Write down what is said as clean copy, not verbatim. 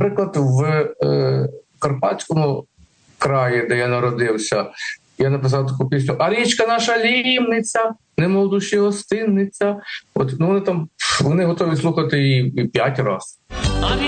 Наприклад, в Карпатському краї, де я народився, я написав таку пісню «А річка наша лімниця, немов душі гостинниця». От, ну, вони готові слухати її 5 разів.